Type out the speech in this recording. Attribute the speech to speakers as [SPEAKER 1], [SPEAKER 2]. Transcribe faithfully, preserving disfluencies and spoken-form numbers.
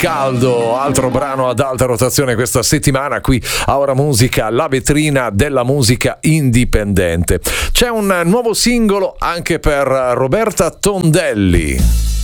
[SPEAKER 1] caldo, altro brano ad alta rotazione questa settimana qui a Ora Musica, la vetrina della musica indipendente. C'è un nuovo singolo anche per Roberta Tondelli.